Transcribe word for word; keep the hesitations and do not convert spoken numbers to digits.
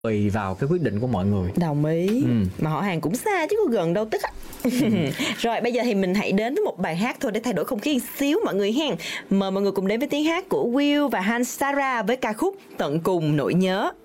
tùy vào cái quyết định của mọi người. Đồng ý. Ừ. Mà họ hàng cũng xa chứ có gần đâu tức á. Rồi bây giờ thì mình hãy đến với một bài hát thôi để thay đổi không khí một xíu mọi người hen. Mời mọi người cùng đến với tiếng hát của Will và Hans Sara với ca khúc Tận Cùng Nỗi Nhớ.